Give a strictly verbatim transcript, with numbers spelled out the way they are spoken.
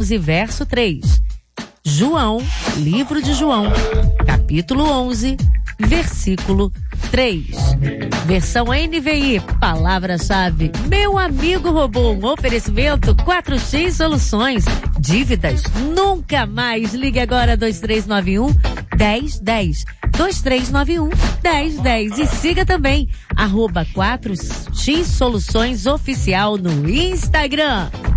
onze, verso três. João, livro de João, capítulo onze, versículo três. Versão N V I, palavra-chave: meu amigo robô. Um oferecimento quatro X Soluções. Dívidas nunca mais. Ligue agora dois três nove um, um zero um zero. dois três nove um, um zero um zero. E siga também arroba quatro X Soluções Oficial no Instagram.